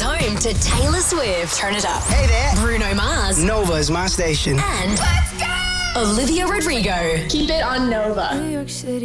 home to Taylor Swift. Turn it up. Hey there. Bruno Mars. Nova is my station. And Olivia Rodrigo. Keep it on Nova.